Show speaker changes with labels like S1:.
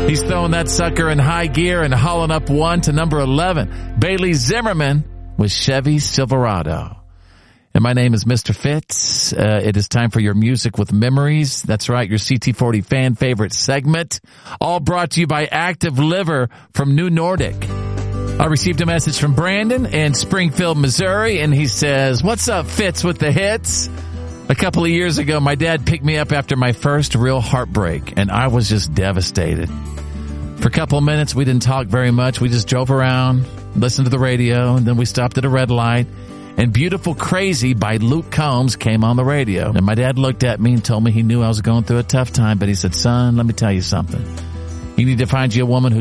S1: He's throwing that sucker in high gear and hauling up one to number 11. Bailey Zimmerman with Chevy Silverado. And my name is Mr. Fitz. It is time for your Music with Memories. That's right, your CT40 fan favorite segment. All brought to you by Active Liver from New Nordic. I received a message from Brandon in Springfield, Missouri, and he says, "What's up, Fitz with the hits? A couple of years ago, my dad picked me up after my first real heartbreak, and I was just devastated. For a couple of minutes, we didn't talk very much. We just drove around, listened to the radio, and then we stopped at a red light. And Beautiful Crazy by Luke Combs came on the radio. And my dad looked at me and told me he knew I was going through a tough time, but he said, 'Son, let me tell you something. You need to find you a woman who